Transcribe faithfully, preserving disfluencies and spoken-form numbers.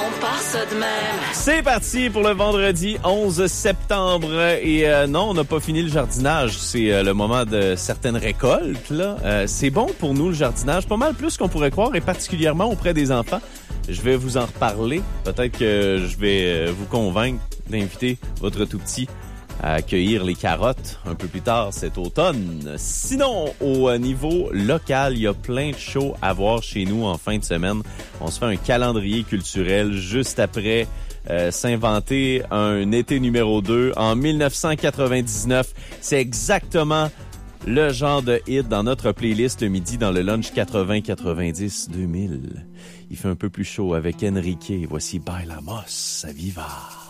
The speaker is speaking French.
On part ça de même. C'est parti pour le vendredi onze septembre. Et euh, non, on n'a pas fini le jardinage. C'est euh, le moment de certaines récoltes, là. Euh, c'est bon pour nous, le jardinage. Pas mal plus qu'on pourrait croire, et particulièrement auprès des enfants. Je vais vous en reparler. Peut-être que je vais vous convaincre d'inviter votre tout-petit à accueillir les carottes un peu plus tard cet automne. Sinon, au niveau local, il y a plein de shows à voir chez nous en fin de semaine. On se fait un calendrier culturel juste après euh, s'inventer un été numéro deux en dix-neuf cent quatre-vingt-dix-neuf. C'est exactement le genre de hit dans notre playlist le midi dans le lunch quatre-vingts quatre-vingt-dix deux mille. Il fait un peu plus chaud avec Enrique. Voici Bailamos, à Viva.